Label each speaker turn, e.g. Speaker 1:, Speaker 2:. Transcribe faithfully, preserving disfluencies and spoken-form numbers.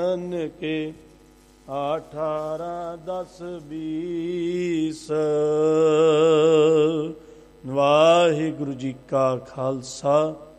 Speaker 1: ਕੇ ਅਠਾਰਾਂ ਦਸ ਵੀਸ। ਵਾਹਿਗੁਰੂ ਜੀ ਕਾ ਖਾਲਸਾ